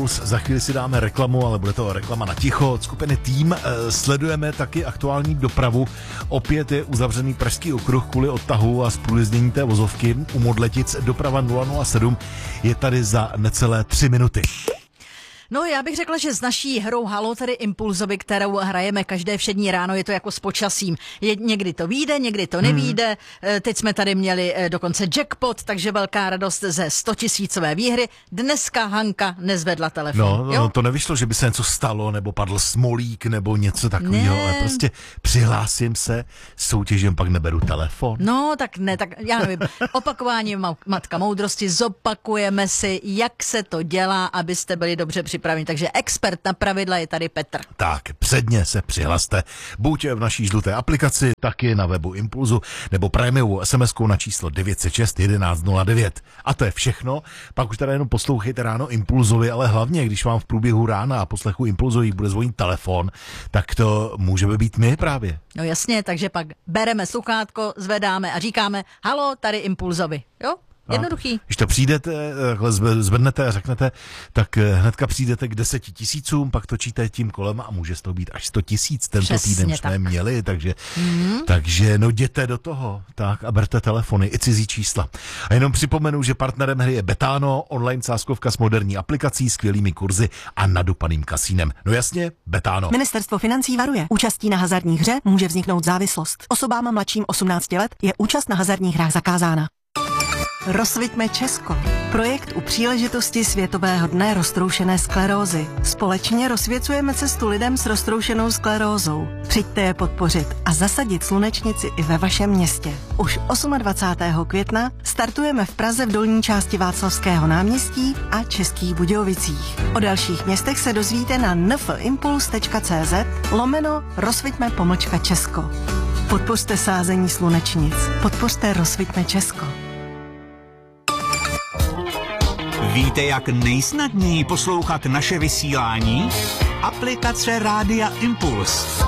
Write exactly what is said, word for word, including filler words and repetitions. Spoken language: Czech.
Impuls. Za chvíli si dáme reklamu, ale bude to reklama na ticho od skupiny Tým. Sledujeme taky aktuální dopravu. Opět je uzavřený Pražský okruh kvůli odtahu a zprůjezdnění té vozovky. U Modletic doprava nula nula sedm je tady za necelé tři minuty. No, já bych řekla, že s naší hrou Halo, tedy Impulzovi, kterou hrajeme každé všední ráno, je to jako s počasím. Je, někdy to vyjde, někdy to nevyjde. Hmm. Teď jsme tady měli dokonce jackpot, takže velká radost ze stotisícové výhry. Dneska Hanka nezvedla telefon. No, no, to nevyšlo, že by se něco stalo, nebo padl smolík, nebo něco takového, ale prostě přihlásím se, soutěžím, pak neberu telefon. No, tak ne, tak já nevím. Opakování matka moudrosti, zopakujeme si, jak se to dělá, abyste byli dobře připraveni. Takže expert na pravidla je tady Petr. Tak, předně se přihlaste. Buď v naší žluté aplikaci, taky na webu Impulzu, nebo prémiovou es em eskou na číslo devět set šest jedenáct nula devět. A to je všechno. Pak už teda jenom poslouchejte ráno Impulzovi, ale hlavně, když vám v průběhu rána a poslechu Impulzových bude zvonit telefon, tak to můžeme být my právě. No jasně, takže pak bereme sluchátko, zvedáme a říkáme: halo, tady Impulzovi, jo? Jednoduchý. Když to přijdete, zvednete a řeknete, tak hnedka přijdete k deseti tisícům, pak točíte tím kolem a může z toho být až sto tisíc. Tento Přesně týden tak. jsme měli, takže, mm-hmm. takže no jděte do toho, tak a berte telefony i cizí čísla. A jenom připomenu, že partnerem hry je Betano, online sázkovka s moderní aplikací, skvělými kurzy a nadupaným kasínem. No jasně, Betano. Ministerstvo financí varuje. Účastí na hazardní hře může vzniknout závislost. Osobám mladším osmnácti let je účast na hazardních hrách zakázána. Rozsviťme Česko. Projekt u příležitosti Světového dne roztroušené sklerózy. Společně rozsvěcujeme cestu lidem s roztroušenou sklerózou. Přijďte je podpořit a zasadit slunečnici i ve vašem městě. Už dvacátého osmého května startujeme v Praze v dolní části Václavského náměstí a Českých Budějovicích. O dalších městech se dozvíte na nfimpuls tečka cz lomeno rozsviťme pomlčka Česko. Podpořte sázení slunečnic. Podpořte Rozsviťme Česko. Víte, jak nejsnadněji poslouchat naše vysílání? Aplikace Rádia Impuls.